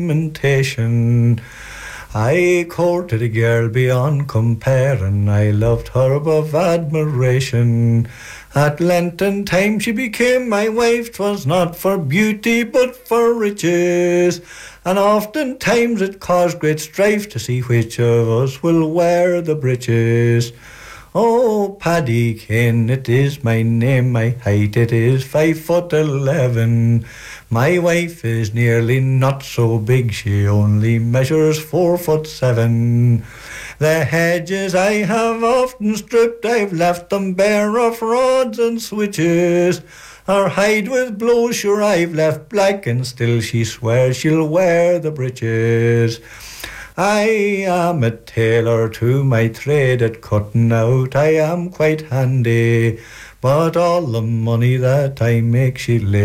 lamentation. I courted a girl beyond compare, and I loved her above admiration. At Lenten time she became my wife, 'twas not for beauty but for riches, and oftentimes it caused great strife to see which of us will wear the breeches. Oh, Paddy Kane, it is my name, my height it is 5'11". My wife is nearly not so big, she only measures 4'7". The hedges I have often stripped, I've left them bare of rods and switches. Her hide with blows sure I've left black, and still she swears she'll wear the breeches. I am a tailor to my trade at cutting out, I am quite handy, but all the money that I make she